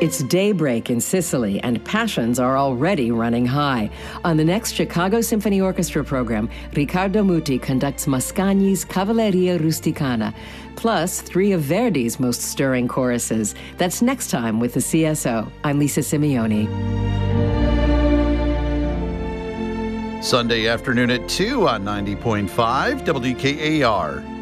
It's daybreak in Sicily, and passions are already running high. On the next Chicago Symphony Orchestra program, Riccardo Muti conducts Mascagni's Cavalleria Rusticana, plus 3 of Verdi's most stirring choruses. That's next time with the CSO. I'm Lisa Simeoni. Sunday afternoon at 2 on 90.5 WKAR.